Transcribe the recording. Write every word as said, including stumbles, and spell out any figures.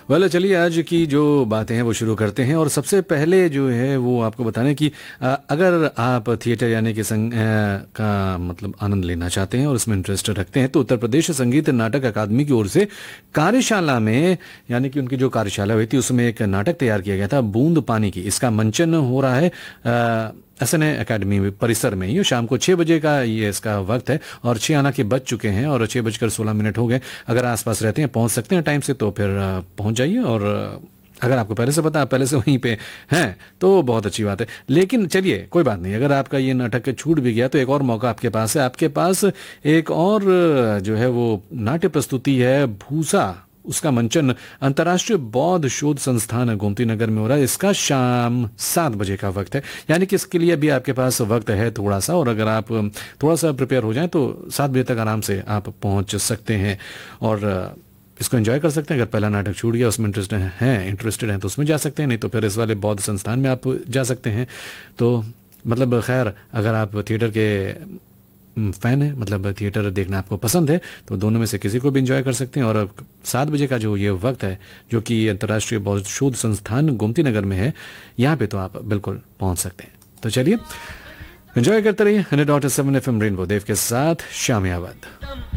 Well चलिए आज की जो बातें हैं वो शुरू करते हैं। और सबसे पहले जो है वो आपको बताने कि अ, अगर आप थिएटर यानी कि संग, अ, का मतलब आनंद लेना चाहते हैं और इसमें इंटरेस्ट रखते हैं तो उत्तर प्रदेश संगीत नाटक अकादमी की ओर से कार्यशाला में यानी कि उनकी जो कार्यशाला हुई थी उसमें एक नाटक तैयार किया गया था बूंद पानी की। इसका मंचन हो रहा है एस एन ए अकेडमी परिसर में ही। शाम को छः बजे का ये इसका वक्त है और छः आना के बज चुके हैं और छः बजकर सोलह मिनट हो गए। अगर आसपास रहते हैं पहुंच सकते हैं टाइम से तो फिर अ, पहुंच जाइए। और अ, अगर आपको पहले से पता आप पहले से वहीं पे हैं तो बहुत अच्छी बात है। लेकिन चलिए कोई बात नहीं, अगर आपका ये नाटक छूट भी गया तो एक और मौका आपके पास है। आपके पास एक और अ, जो है वो नाट्य प्रस्तुति है भूसा। उसका मंचन अंतर्राष्ट्रीय बौद्ध शोध संस्थान गोमती नगर में हो रहा है। इसका शाम सात बजे का वक्त है, यानी कि इसके लिए भी आपके पास वक्त है थोड़ा सा। और अगर आप थोड़ा सा प्रिपेयर हो जाएं तो सात बजे तक आराम से आप पहुंच सकते हैं और इसको एंजॉय कर सकते हैं। अगर पहला नाटक छूट गया उसमें इंटरेस्ट हैं इंटरेस्टेड हैं तो उसमें जा सकते हैं, नहीं तो फिर इस वाले बौद्ध संस्थान में आप जा सकते हैं। तो मतलब खैर अगर आप थिएटर के फैन है, मतलब थिएटर देखना आपको पसंद है तो दोनों में से किसी को भी एंजॉय कर सकते हैं। और सात बजे का जो ये वक्त है जो कि अंतर्राष्ट्रीय बौद्ध शोध संस्थान गोमती नगर में है, यहाँ पे तो आप बिल्कुल पहुंच सकते हैं। तो चलिए एंजॉय करते रहिए hundred dot seven F M rainbow देव के साथ शामियाबाद।